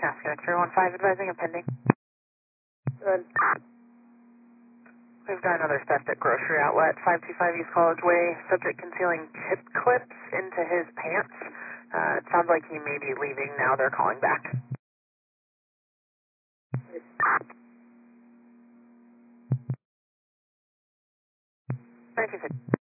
Task 315 advising and pending. Good. We've got another theft at grocery outlet, 525 East College Way. Subject concealing chip clips into his pants. It sounds like he may be leaving now. They're calling back. Thank you.